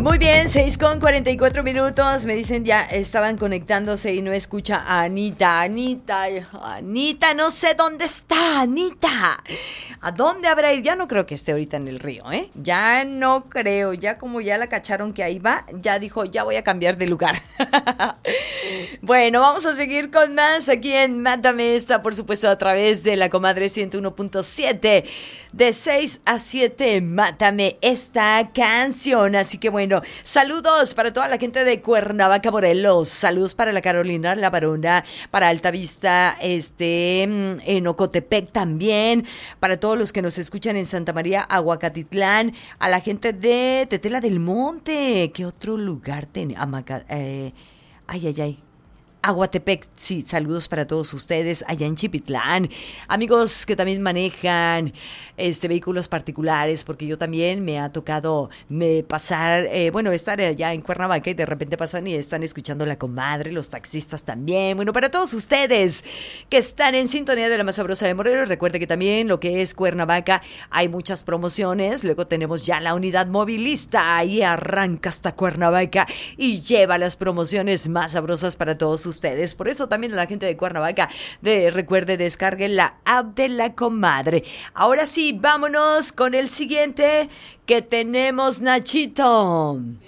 Muy bien, 6:44. Me dicen ya estaban conectándose y no escucha a Anita. Anita, no sé dónde está, Anita. ¿A dónde habrá ido? Ya no creo que esté ahorita en el río, ¿eh? Ya no creo. Ya como ya la cacharon que ahí va, ya dijo, ya voy a cambiar de lugar. Bueno, vamos a seguir con más aquí en Mátame Esta, por supuesto, a través de la Comadre 101.7. De 6 a 7, Mátame Esta canción. Así que bueno, saludos para toda la gente de Cuernavaca, Morelos. Saludos para la Carolina, la Varona, para Altavista, en Ocotepec también. Para todos los que nos escuchan en Santa María, Aguacatitlán. A la gente de Tetela del Monte. ¿Qué otro lugar tiene? Ay. Aguatepec, sí, saludos para todos ustedes allá en Chipitlán, amigos que también manejan vehículos particulares, porque yo también me ha tocado pasar, estar allá en Cuernavaca y de repente pasan y están escuchando La Comadre, los taxistas también. Bueno, para todos ustedes que están en sintonía de la más sabrosa de Morelos, recuerde que también lo que es Cuernavaca hay muchas promociones. Luego tenemos ya la unidad movilista, ahí arranca hasta Cuernavaca y lleva las promociones más sabrosas para todos ustedes. Por eso también a la gente de Cuernavaca, recuerde, descargue la app de La Comadre. Ahora sí, vámonos con el siguiente que tenemos, Nachito.